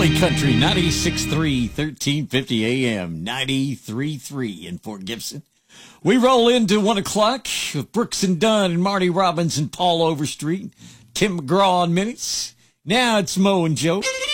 Early Country, 96.3, 1350 AM, 93.3 in Fort Gibson. We roll into 1 o'clock with Brooks and Dunn and Marty Robbins and Paul Overstreet, Tim McGraw on minutes. Now it's Mo and Joe.